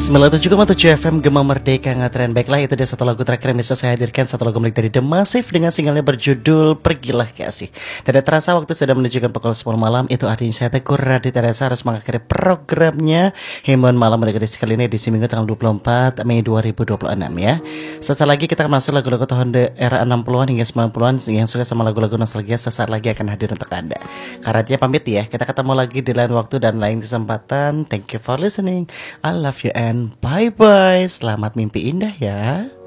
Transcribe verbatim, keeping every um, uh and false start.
sembilan puluh tujuh koma tujuh F M Gema Merdeka Ngetren. Baiklah, itu dia satu lagu terakhir yang bisa saya hadirkan. Satu lagu milik dari The Massive dengan singlenya berjudul Pergilah Kasih. Tidak terasa waktu sudah menunjukkan pukul sepuluh malam. Itu artinya saya Teguh Raditya Teresa harus mengakhiri programnya Himbauan Malam Merdeka kali ini edisi Minggu tanggal dua puluh empat Mei dua ribu dua puluh enam ya. Sesaat lagi kita akan masuk lagu-lagu tahun de- era enam puluhan hingga sembilan puluhan. Yang suka sama lagu-lagu nostalgia sesaat lagi akan hadir untuk Anda. Karena dia pamit ya. Kita ketemu lagi di lain waktu dan lain kesempatan. Thank you for listening. I love you and bye-bye. Selamat mimpi indah ya.